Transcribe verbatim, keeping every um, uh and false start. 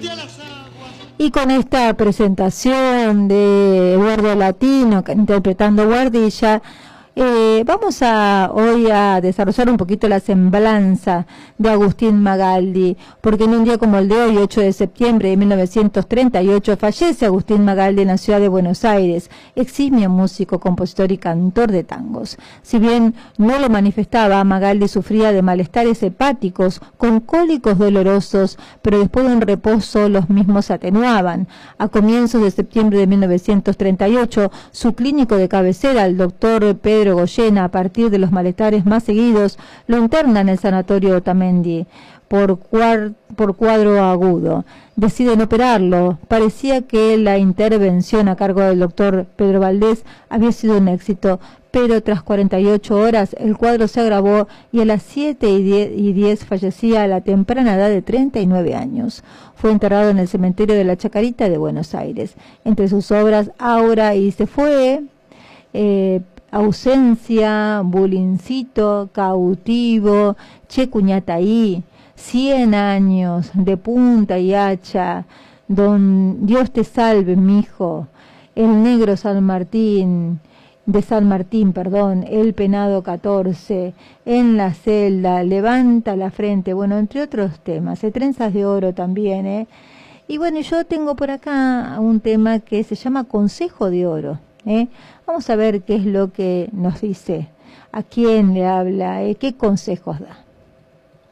Y con esta presentación de Eduardo Latino interpretando Guardilla, eh, vamos a hoy a desarrollar un poquito la semblanza de Agustín Magaldi, porque en un día como el de hoy, ocho de septiembre de mil novecientos treinta y ocho, fallece Agustín Magaldi en la ciudad de Buenos Aires, eximio músico, compositor y cantor de tangos. Si bien no lo manifestaba, Magaldi sufría de malestares hepáticos con cólicos dolorosos, pero después de un reposo los mismos se atenuaban. A comienzos de septiembre de mil novecientos treinta y ocho, su clínico de cabecera, el doctor Pedro Goyena, a partir de los malestares más seguidos, lo interna en el sanatorio Otamendi por, cuar, por cuadro agudo. Deciden operarlo. Parecía que la intervención a cargo del doctor Pedro Valdés había sido un éxito, pero tras cuarenta y ocho horas el cuadro se agravó y a las siete y diez fallecía a la temprana edad de treinta y nueve años. Fue enterrado en el cementerio de la Chacarita de Buenos Aires. Entre sus obras, Aura y Se fue, eh, Ausencia, Bulincito, Cautivo, Che Cuñataí, Cien años, De punta y hacha, Don Dios te salve, mijo, El negro San Martín, de San Martín, perdón, El penado catorce, En la celda, Levanta la frente, bueno, entre otros temas, Trenzas de oro también, ¿eh? Y bueno, yo tengo por acá un tema que se llama Consejo de oro, ¿eh? Vamos a ver qué es lo que nos dice, a quién le habla, ¿eh? Qué consejos da.